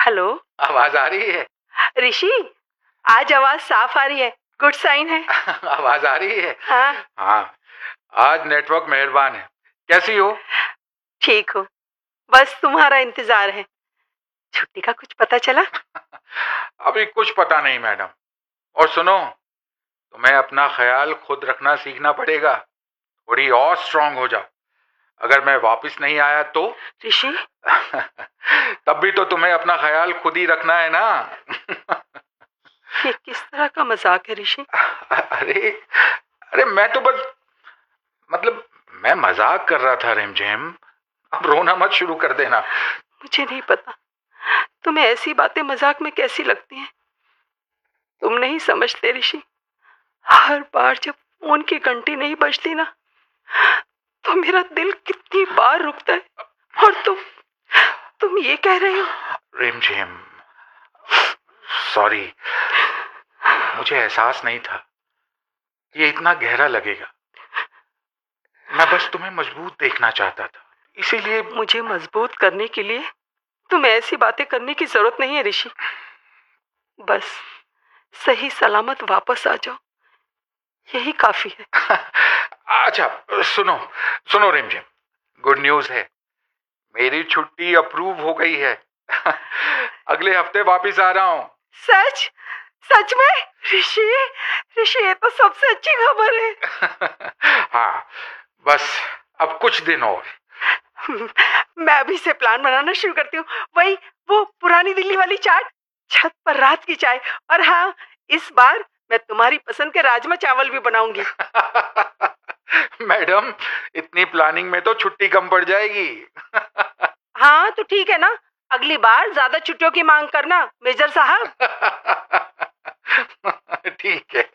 Hello. आवाज आ रही है? ऋषि, आज आवाज साफ आ रही है, गुड साइन है। आवाज आ रही है? हाँ। हाँ, आज नेटवर्क मेहरबान है। कैसी हो? ठीक हूँ, बस तुम्हारा इंतजार है। छुट्टी का कुछ पता चला? अभी कुछ पता नहीं मैडम। और सुनो, तुम्हें अपना ख्याल खुद रखना सीखना पड़ेगा। थोड़ी और स्ट्रांग हो जाओ। अगर मैं वापस नहीं आया तो? ऋषि, तब भी तो तुम्हें अपना ख्याल खुद ही रखना है ना। ये किस तरह का मजाक है ऋषि? अरे अरे मैं तो बस मैं मजाक कर रहा था रिमझिम। अब रोना मत शुरू कर देना। मुझे नहीं पता तुम्हें ऐसी बातें मजाक में कैसी लगती हैं। तुम नहीं समझते ऋषि, हर बार जब फोन की घंटी नहीं बजती ना, तो मेरा दिल कितनी बार रुकता है। और तुम ये कह रहे हो? रिमझिम, सॉरी, मुझे एहसास नहीं था कि ये इतना गहरा लगेगा। मैं बस तुम्हें मजबूत देखना चाहता था, इसीलिए। मुझे मजबूत करने के लिए तुम्हें ऐसी बातें करने की जरूरत नहीं है ऋषि। बस सही सलामत वापस आ जाओ, यही काफी है। अच्छा, सुनो सुनो रिमझिम, गुड न्यूज है। मेरी छुट्टी अप्रूव हो गई है। अगले हफ्ते वापस आ रहा हूँ। सच? सच में? ऋषि, ऋषि, ये तो सबसे अच्छी खबर है। हाँ, बस अब कुछ दिन और। मैं अभी से प्लान बनाना शुरू करती हूँ। वही वो पुरानी दिल्ली वाली चाट, छत पर रात की चाय, और हाँ, इस बार मैं तुम्हारी पसंद के राजमा चावल भी बनाऊंगी। मैडम, इतनी प्लानिंग में तो छुट्टी कम पड़ जाएगी। हाँ तो ठीक है ना, अगली बार ज्यादा छुट्टियों की मांग करना मेजर साहब। ठीक है।